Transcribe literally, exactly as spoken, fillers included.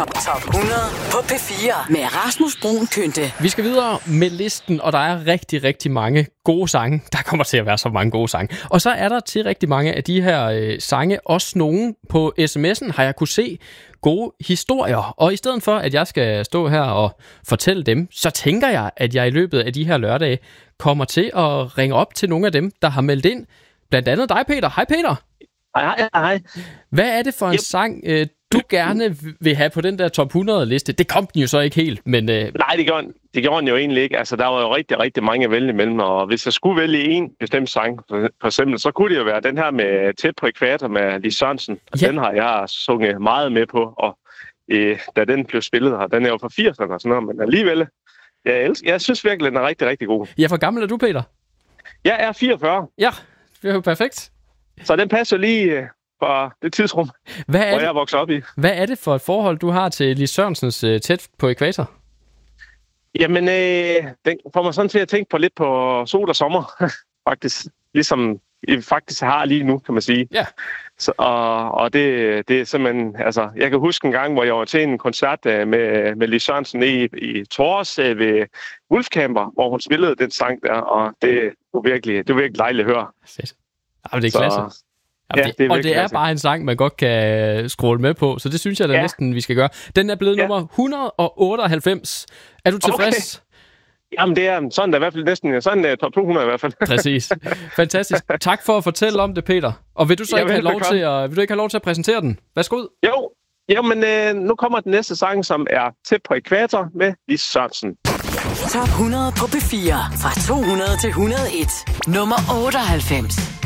Top, top hundrede på P fire med Rasmus Bruun Kynte. Vi skal videre med listen, og der er rigtig, rigtig mange gode sange. Der kommer til at være så mange gode sange. Og så er der til rigtig mange af de her øh, sange også nogen på sms'en, har jeg kunne se gode historier. Og i stedet for, at jeg skal stå her og fortælle dem, så tænker jeg, at jeg i løbet af de her lørdage kommer til at ringe op til nogle af dem, der har meldt ind. Blandt andet dig, Peter. Hej, Peter. Hej, hej, hej. Hvad er det for en yep. sang, øh, du gerne vil have på den der top hundrede-liste? Det kom den jo så ikke helt, men... Øh... Nej, det gjorde, det gjorde den jo egentlig ikke. Altså, der var jo rigtig, rigtig mange at vælge imellem, og hvis jeg skulle vælge en bestemt sang, for, for eksempel, så kunne det jo være den her med Tæt på Ækvator med Lis Sørensen. Ja. Den har jeg sunget meget med på, og øh, da den blev spillet her, den er jo fra firserne og sådan noget, men alligevel, jeg, elsker, jeg synes virkelig, den er rigtig, rigtig god. Ja, hvor gammel er du, Peter? Jeg er fireogfyrre. Ja, det er jo perfekt. Så den passer lige øh, for det tidsrum, hvad er hvor det, jeg er vokset op i. Hvad er det for et forhold, du har til Lis Sørensens uh, Tæt på Ækvator? Jamen, øh, den får mig sådan til at tænke på lidt på sol og sommer, faktisk. Ligesom I faktisk har lige nu, kan man sige. Ja. Så, og og det, det er simpelthen... Altså, jeg kan huske en gang, hvor jeg var til en koncert uh, med, med Lis Sørensen i, i Tors uh, ved Wolfcamper, hvor hun spillede den sang der, og det var virkelig, det var virkelig dejligt at høre. Fedt. Jamen, det er klasse. Så, ja, det, det er og det er klasse. bare en sang, man godt kan scrolle med på, så det synes jeg da ja. næsten, vi skal gøre. Den er blevet ja. nummer et hundrede og otteoghalvfems. Er du tilfreds? Okay. Jamen, det er sådan der i hvert fald næsten sådan er top to hundrede i hvert fald. Præcis. Fantastisk. Tak for at fortælle om det, Peter. Og vil du så ikke have lov til at, vil du ikke have lov til at præsentere den? Værsgo ud. Jo. Jo, men øh, nu kommer den næste sang, som er Tæt på Ækvator med Lis Sørensen. Top hundrede på P fire fra to hundrede til et hundrede og en. Nummer otteoghalvfems.